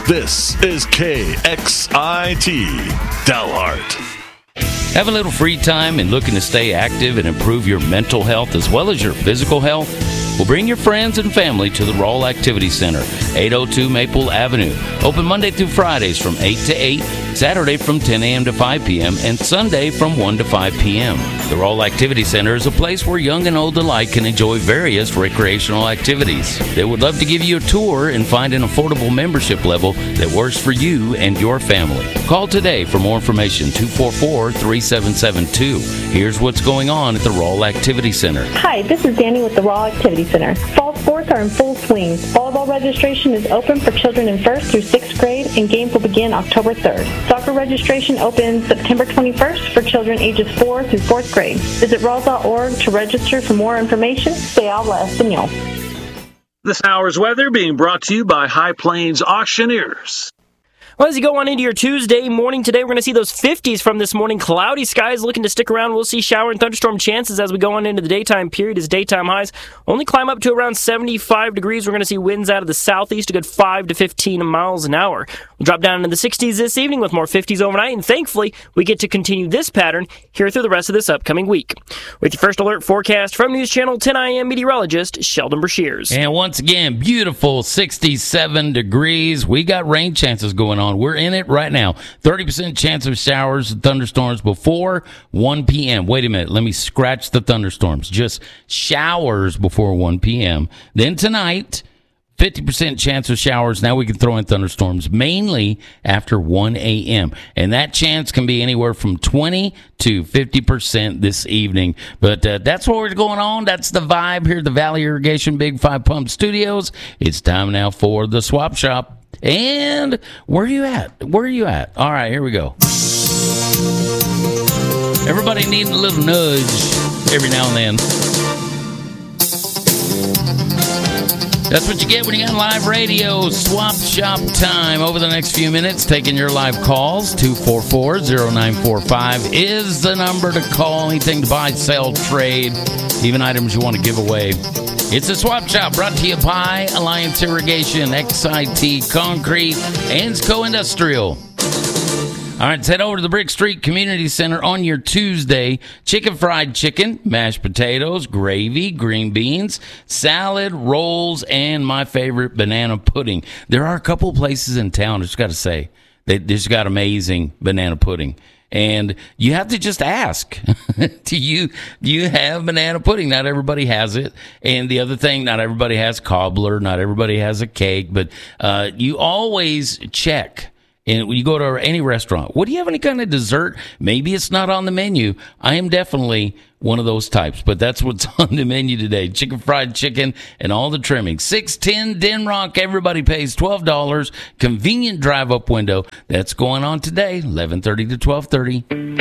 This is KXIT Dalhart. Have a little free time and looking to stay active and improve your mental health as well as your physical health? Well, bring your friends and family to the Roll Activity Center, 802 Maple Avenue. Open Monday through Fridays from 8 to 8, Saturday from 10 a.m. to 5 p.m., and Sunday from 1 to 5 p.m. The Roll Activity Center is a place where young and old alike can enjoy various recreational activities. They would love to give you a tour and find an affordable membership level that works for you and your family. Call today for more information, 244-3772. Here's what's going on at the Roll Activity Center. Hi, this is Danny with the Raw Activity Center. Fall sports are in full swing. Volleyball registration is open for children in 1st through 6th grade, and games will begin October 3rd. Soccer registration opens September 21st for children ages 4 through 4th grade. Visit raw.org to register for more information. Stay out less than y'all. This hour's weather being brought to you by High Plains Auctioneers. Well, as you go on into your Tuesday morning today, we're going to see those 50s from this morning. Cloudy skies looking to stick around. We'll see shower and thunderstorm chances as we go on into the daytime period as daytime highs only climb up to around 75 degrees. We're going to see winds out of the southeast a good 5 to 15 miles an hour. We'll drop down into the 60s this evening with more 50s overnight, and thankfully, we get to continue this pattern here through the rest of this upcoming week. With your first alert forecast from News Channel 10 I am meteorologist Sheldon Brashears. And once again, beautiful 67 degrees. We got rain chances going on. We're in it right now. 30% chance of showers and thunderstorms before 1 p.m. Wait a minute. Let me scratch the thunderstorms. Just showers before 1 p.m. Then tonight, 50% chance of showers. Now we can throw in thunderstorms mainly after 1 a.m. And that chance can be anywhere from 20 to 50% this evening. But that's what's going on. That's the vibe here at the Valley Irrigation Big 5 Pump Studios. It's time now for the Swap Shop. And where are you at? All right, here we go. Everybody needing a little nudge every now and then. That's what you get when you got live radio. Swap Shop time. Over the next few minutes, taking your live calls. 244-0945 is the number to call. Anything to buy, sell, trade, even items you want to give away. It's a Swap Shop brought to you by Alliance Irrigation, XIT Concrete, and Ansco Industrial. All right, let's head over to the Brick Street Community Center on your Tuesday. Fried chicken, mashed potatoes, gravy, green beans, salad, rolls, and my favorite, banana pudding. There are a couple of places in town, I just got to say, they just got amazing banana pudding. And you have to just ask, do you have banana pudding? Not everybody has it. And the other thing, not everybody has cobbler. Not everybody has a cake. But you always check. And when you go to any restaurant, what do you have any kind of dessert? Maybe it's not on the menu. I am definitely one of those types, but that's what's on the menu today. Fried chicken and all the trimmings. 610 Denrock. Everybody pays $12. Convenient drive-up window. That's going on today, 11:30 to 12:30.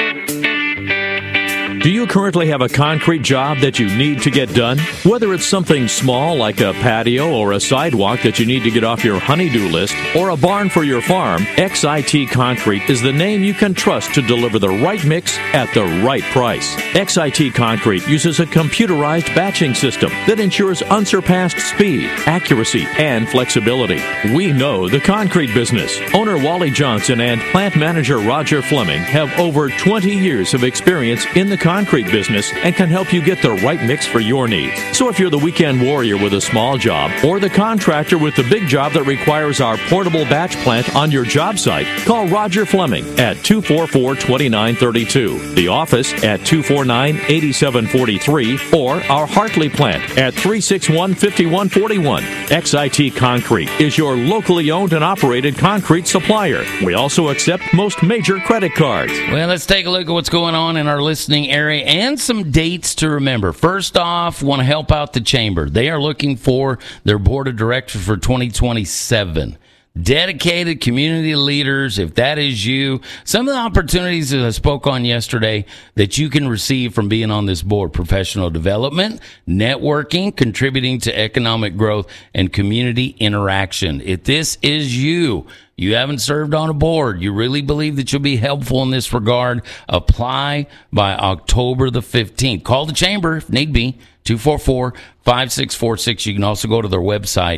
Do you currently have a concrete job that you need to get done? Whether it's something small like a patio or a sidewalk that you need to get off your honey-do list, or a barn for your farm, XIT Concrete is the name you can trust to deliver the right mix at the right price. XIT Concrete uses a computerized batching system that ensures unsurpassed speed, accuracy, and flexibility. We know the concrete business. Owner Wally Johnson and plant manager Roger Fleming have over 20 years of experience in the concrete business and can help you get the right mix for your needs. So if you're the weekend warrior with a small job or the contractor with the big job that requires our portable batch plant on your job site, call Roger Fleming at 244-2932, the office at 249-8743, or our Hartley plant at 361-5141. XIT Concrete is your locally owned and operated concrete supplier. We also accept most major credit cards. Well, let's take a look at what's going on in our listening area and some dates to remember. First off, want to help out the Chamber. They are looking for their board of directors for 2027. Dedicated community leaders, if that is you. Some of the opportunities that I spoke on yesterday that you can receive from being on this board: professional development, networking, contributing to economic growth, and community interaction. If this is you, you haven't served on a board, you really believe that you'll be helpful in this regard, apply by October the 15th. Call the Chamber if need be, 244-5646. You can also go to their website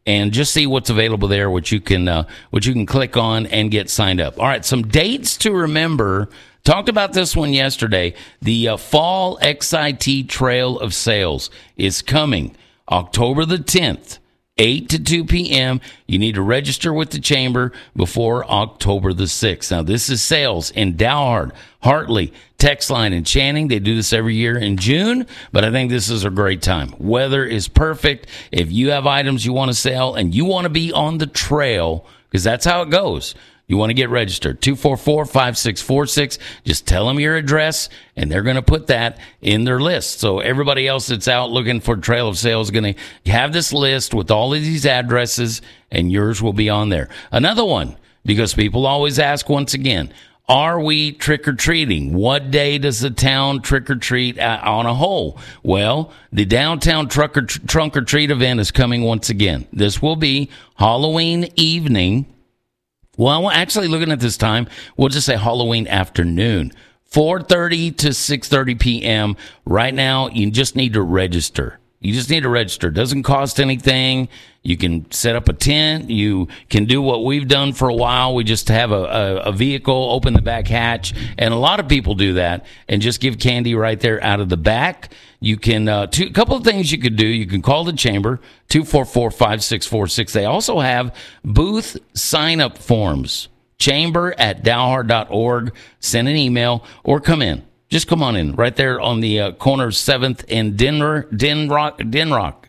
and just see what's available there, which you can click on and get signed up. All right, some dates to remember. Talked about this one yesterday. The Fall XIT Trail of Sales is coming October the 10th. 8 to 2 p.m. You need to register with the chamber before October the 6th. Now, this is sales in Dalhart, Hartley, Texline, and Channing. They do this every year in June, but I think this is a great time. Weather is perfect. If you have items you want to sell and you want to be on the trail, because that's how it goes, you want to get registered, 244-5646. Just tell them your address, and they're going to put that in their list. So everybody else that's out looking for Trail of Sales is going to have this list with all of these addresses, and yours will be on there. Another one, because people always ask once again, are we trick-or-treating? What day does the town trick-or-treat on a whole? Well, the downtown trunk-or-treat event is coming once again. This will be Halloween evening. Well, actually, looking at this time, we'll just say Halloween afternoon, 4:30 to 6:30 p.m. Right now, you just need to register. You just need to register. It doesn't cost anything. You can set up a tent. You can do what we've done for a while. We just have a vehicle, open the back hatch, and a lot of people do that and just give candy right there out of the back. You can, a couple of things you could do. You can call the chamber, 244-5646. They also have booth sign-up forms, chamber@dalhart.org. Send an email or come in. Just come on in right there on the corner of 7th and Denrock.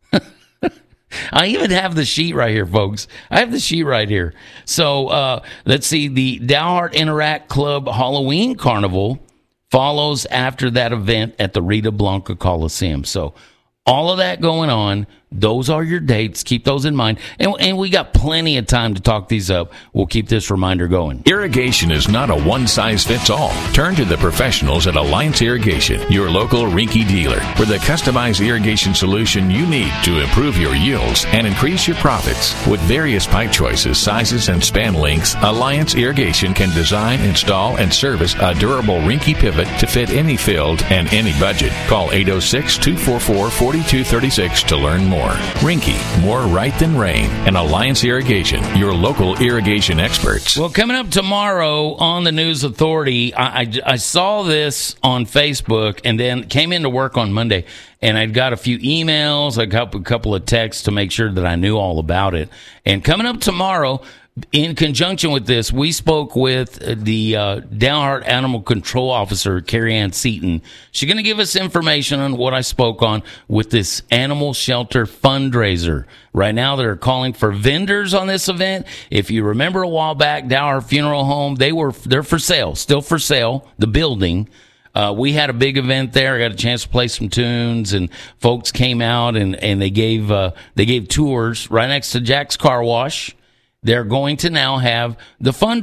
I even have the sheet right here, folks. I have the sheet right here. So let's see. The Dalhart Interact Club Halloween Carnival follows after that event at the Rita Blanca Coliseum. So all of that going on. Those are your dates. Keep those in mind. And we got plenty of time to talk these up. We'll keep this reminder going. Irrigation is not a one-size-fits-all. Turn to the professionals at Alliance Irrigation, your local Rinky dealer, for the customized irrigation solution you need to improve your yields and increase your profits. With various pipe choices, sizes, and span lengths, Alliance Irrigation can design, install, and service a durable Rinky pivot to fit any field and any budget. Call 806-244-4236 to learn more. Rinky, more right than rain. And Alliance Irrigation, your local irrigation experts. Well, coming up tomorrow on the News Authority, I saw this on Facebook and then came into work on Monday, and I'd got a few emails, a couple of texts to make sure that I knew all about it. And coming up tomorrow, in conjunction with this, we spoke with the Dalhart Animal Control Officer, Carrie Ann Seaton. She's going to give us information on what I spoke on with this animal shelter fundraiser. Right now, they're calling for vendors on this event. If you remember a while back, Dalhart Funeral Home, they're for sale, still for sale, the building. We had a big event there. I got a chance to play some tunes, and folks came out and they gave tours right next to Jack's Car Wash. They're going to now have the fundraiser.